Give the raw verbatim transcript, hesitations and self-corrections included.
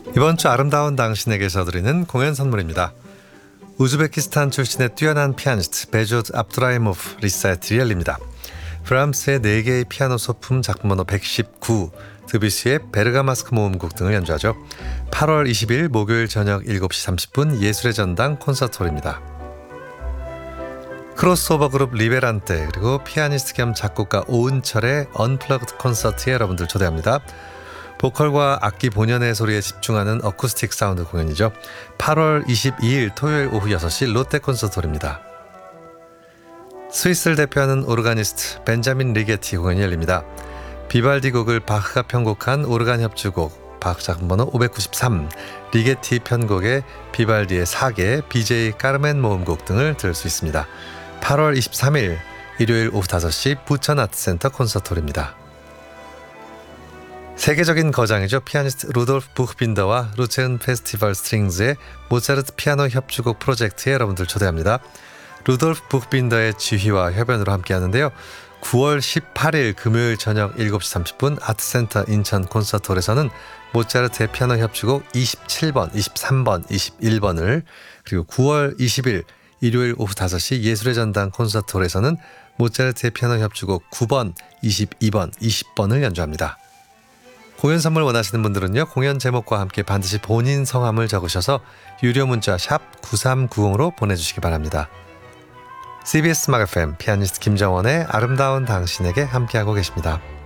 이번 주 아름다운 당신에게서 드리는 공연 선물입니다. 우즈베키스탄 출신의 뛰어난 피아니스트 베조드 압두라이모프 리사이틀입니다. 브람스의 네 개의 피아노 소품 작품 번호 백십구, 드뷔시의 베르가마스크 모음곡 등을 연주하죠. 팔월 이십일 목요일 저녁 일곱 시 삼십 분 예술의 전당 콘서트홀입니다. 크로스오버 그룹 리베란테 그리고 피아니스트 겸 작곡가 오은철의 언플러그드 콘서트에 여러분들 초대합니다. 보컬과 악기 본연의 소리에 집중하는 어쿠스틱 사운드 공연이죠. 팔월 이십이일 토요일 오후 여섯 시 롯데 콘서트홀입니다. 스위스를 대표하는 오르가니스트 벤자민 리게티 공연이 열립니다. 비발디 곡을 바흐가 편곡한 오르간 협주곡 바흐 작품 번호 오백구십삼, 리게티 편곡의 비발디의 사계, 비제이 까르멘 모음곡 등을 들을 수 있습니다. 팔월 이십삼일 일요일 오후 다섯 시 부천 아트센터 콘서트홀입니다. 세계적인 거장이죠. 피아니스트 루돌프 부흐빈더와 루체은 페스티벌 스트링즈의 모차르트 피아노 협주곡 프로젝트에 여러분들 초대합니다. 루돌프 부흐빈더의 지휘와 협연으로 함께 하는데요. 구월 십팔일 금요일 저녁 일곱 시 삼십 분 아트센터 인천 콘서트홀에서는 모차르트의 피아노 협주곡 이십칠 번, 이십삼 번, 이십일 번을, 그리고 구월 이십일 일요일 오후 다섯 시 예술의 전당 콘서트홀에서는 모차르트의 피아노 협주곡 구 번, 이십이 번, 이십 번을 연주합니다. 공연 선물 원하시는 분들은요, 공연 제목과 함께 반드시 본인 성함을 적으셔서 유료 문자 샵 구삼구공으로 보내주시기 바랍니다. 씨비에스 음악 에프엠 피아니스트 김정원의 아름다운 당신에게 함께하고 계십니다.